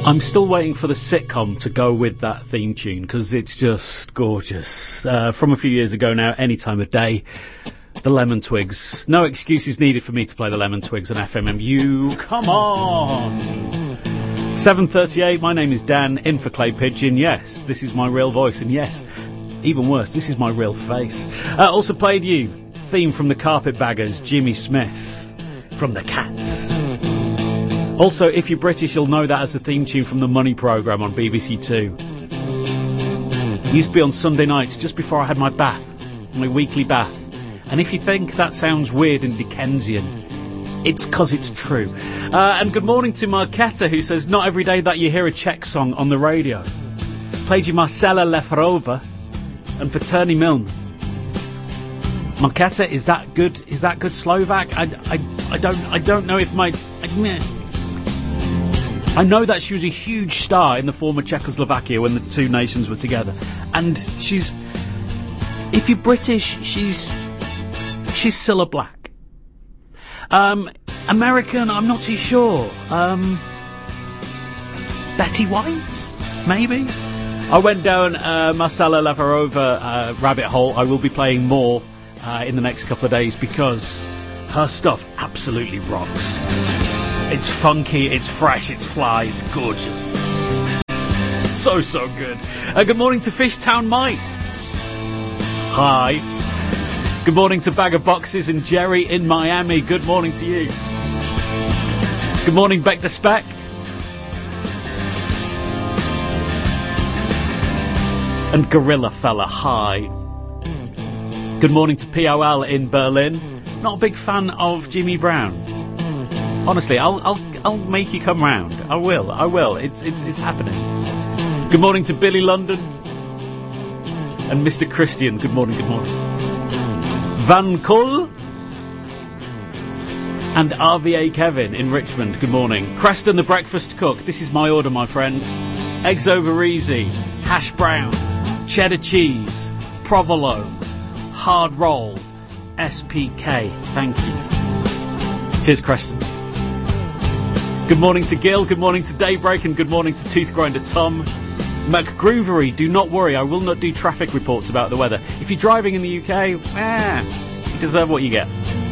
I'm still waiting for the sitcom to go with that theme tune because it's just gorgeous. From a few years ago now, any time of day, the Lemon Twigs. No excuses needed for me to play the Lemon Twigs on FMMU. Come on! 7:38, my name is Dan, in for Clay Pigeon. Yes, this is my real voice, and yes, even worse, this is my real face. Also played you, theme from the Carpetbaggers, Jimmy Smith, from the Cats. Also, if you're British, you'll know that as the theme tune from the Money programme on BBC Two. It used to be on Sunday nights, just before I had my bath, my weekly bath. And if you think that sounds weird and Dickensian, it's 'cause it's true. And good morning to Marketa, who says, not every day that you hear a Czech song on the radio. Played you Marcela Lefarova and Paterny Milne. Marketa, is that good? Is that good Slovak? I don't know if my... I know that she was a huge star in the former Czechoslovakia when the two nations were together. And she's... If you're British, she's Cilla Black. American, I'm not too sure. Betty White? Maybe? I went down Marcela Lefarova rabbit hole. I will be playing more in the next couple of days because her stuff absolutely rocks. It's funky, it's fresh, it's fly, it's gorgeous. So good. Good morning to Fishtown Mike. Hi. Good morning to Bag of Boxes and Jerry in Miami. Good morning to you. Good morning, Beck to Speck. And Gorilla Fella, hi. Good morning to POL in Berlin. Not a big fan of Jimmy Brown. Honestly, I'll make you come round. I will. It's happening. Good morning to Billy London and Mr. Christian. Good morning. Van Kull and RVA Kevin in Richmond. Good morning. Creston the breakfast cook. This is my order, my friend. Eggs over easy, hash brown, cheddar cheese, provolone, hard roll, SPK. Thank you. Cheers, Creston. Good morning to Gil, good morning to Daybreak, and good morning to Tooth Grinder Tom. McGroovery, do not worry, I will not do traffic reports about the weather. If you're driving in the UK, you deserve what you get.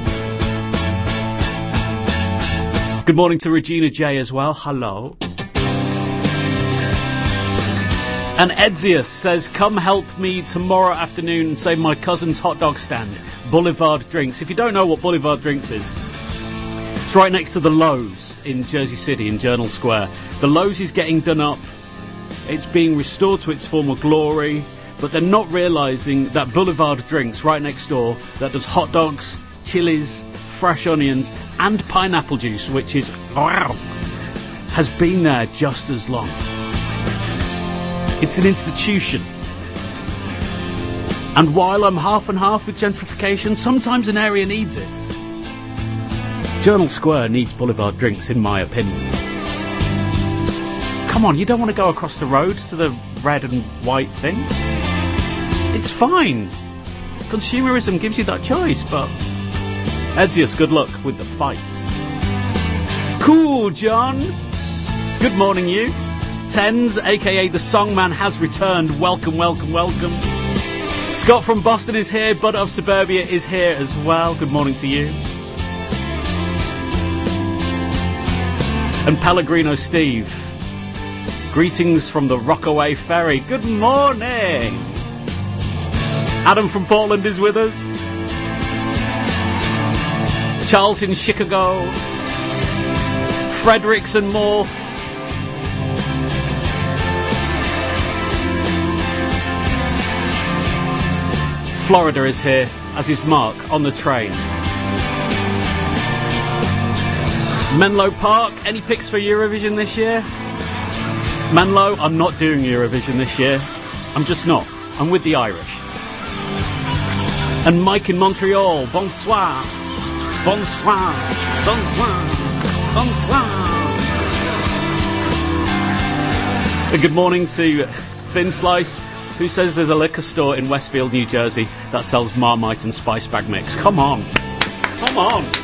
Good morning to Regina J as well, hello. And Edzius says, come help me tomorrow afternoon and save my cousin's hot dog stand, Boulevard Drinks. If you don't know what Boulevard Drinks is, it's right next to the Lowe's in Jersey City, in Journal Square. The Lowe's is getting done up. It's being restored to its former glory, but they're not realising that Boulevard Drinks right next door that does hot dogs, chilies, fresh onions and pineapple juice, which is has been there just as long. It's an institution. And while I'm half and half with gentrification, sometimes an area needs it. Journal Square needs Boulevard Drinks, in my opinion. Come on, you don't want to go across the road to the red and white thing? It's fine. Consumerism gives you that choice, but... Edzius, good luck with the fights. Cool, John. Good morning, you. Tens, a.k.a. the Songman, has returned. Welcome. Scott from Boston is here. Bud of Suburbia is here as well. Good morning to you. And Pellegrino Steve. Greetings from the Rockaway Ferry. Good morning. Adam from Portland is with us. Charles in Chicago. Fredericks and more. Florida is here, as is Mark on the train. Menlo Park, any picks for Eurovision this year? Menlo, I'm not doing Eurovision this year. I'm just not. I'm with the Irish. And Mike in Montreal, bonsoir. Bonsoir. And good morning to Thin Slice, who says there's a liquor store in Westfield, New Jersey that sells Marmite and Spice Bag Mix. Come on.